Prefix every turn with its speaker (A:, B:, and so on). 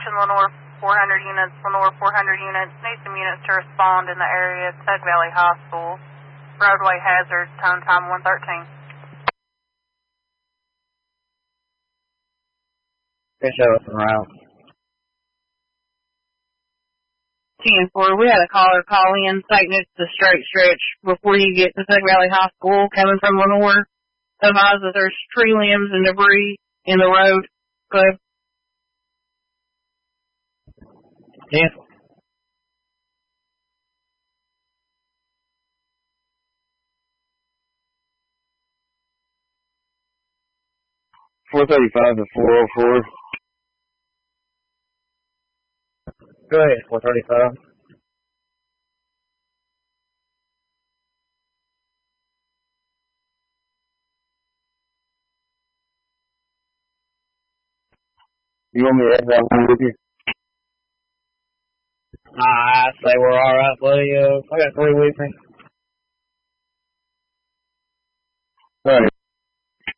A: Attention Lenore 400 units, Lenore 400 units. Need some units to respond in the area. Tug Valley High School. Roadway hazard, time 113.
B: Show us around.
A: 10-4, we had a caller call in stating it's the straight stretch before you get to Tug Valley High School coming from Lenore. Advise that there's tree limbs and debris in the road. Go ahead.
B: Yeah. .435 to 404. Go ahead, 435. You want me to add that with you? I say we're alright, buddy. I got 3 with me. Alright.